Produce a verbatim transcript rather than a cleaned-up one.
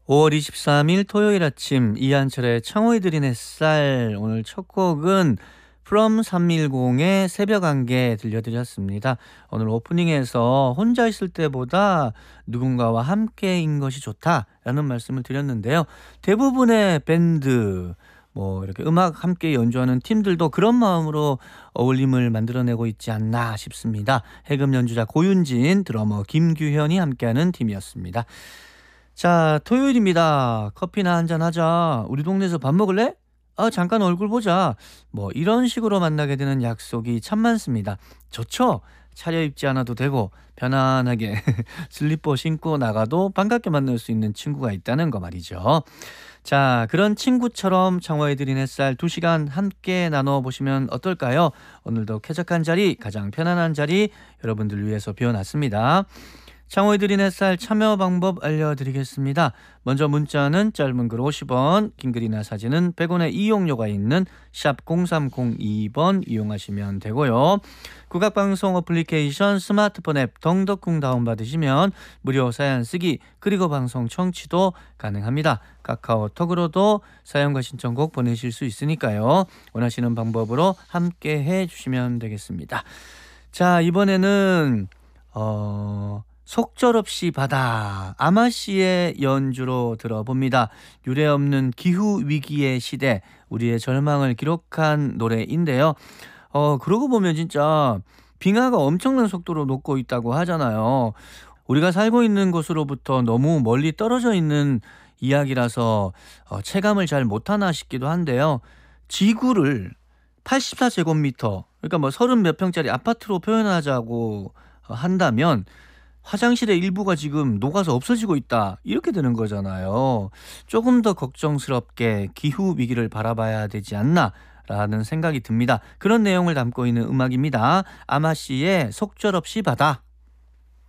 오월 이십삼일 토요일 아침 이한철의 창호이 들린 햇살. 오늘 첫 곡은 From 삼백십의 새벽 안개 들려드렸습니다. 오늘 오프닝에서 혼자 있을 때보다 누군가와 함께인 것이 좋다라는 말씀을 드렸는데요. 대부분의 밴드 뭐 이렇게 음악 함께 연주하는 팀들도 그런 마음으로 어울림을 만들어내고 있지 않나 싶습니다. 해금 연주자 고윤진, 드러머 김규현이 함께하는 팀이었습니다. 자, 토요일입니다. 커피나 한잔 하자. 우리 동네에서 밥 먹을래? 아, 잠깐 얼굴 보자. 뭐 이런 식으로 만나게 되는 약속이 참 많습니다. 좋죠? 차려입지 않아도 되고 편안하게 슬리퍼 신고 나가도 반갑게 만날 수 있는 친구가 있다는 거 말이죠. 자, 그런 친구처럼 창화에 드린 햇살 두 시간 함께 나눠보시면 어떨까요? 오늘도 쾌적한 자리, 가장 편안한 자리 여러분들 위해서 비워놨습니다. 창호에 드린 햇살 참여 방법 알려드리겠습니다. 먼저 문자는 짧은 글 오십 원, 긴 글이나 사진은 백 원의 이용료가 있는 샵 공삼공이 번 이용하시면 되고요. 국악방송 어플리케이션 스마트폰 앱 덩덕궁 다운받으시면 무료 사연 쓰기 그리고 방송 청취도 가능합니다. 카카오톡으로도 사연과 신청곡 보내실 수 있으니까요. 원하시는 방법으로 함께 해주시면 되겠습니다. 자, 이번에는 어... 속절없이 바다 아마씨의 연주로 들어봅니다. 유례없는 기후위기의 시대 우리의 절망을 기록한 노래인데요. 어 그러고 보면 진짜 빙하가 엄청난 속도로 녹고 있다고 하잖아요. 우리가 살고 있는 곳으로부터 너무 멀리 떨어져 있는 이야기라서 어, 체감을 잘 못하나 싶기도 한데요. 지구를 팔십사 제곱미터 그러니까 뭐 서른 몇 평짜리 아파트로 표현하자고 한다면 화장실의 일부가 지금 녹아서 없어지고 있다 이렇게 되는 거잖아요. 조금 더 걱정스럽게 기후 위기를 바라봐야 되지 않나 라는 생각이 듭니다. 그런 내용을 담고 있는 음악입니다. 아마씨의 속절없이 바다.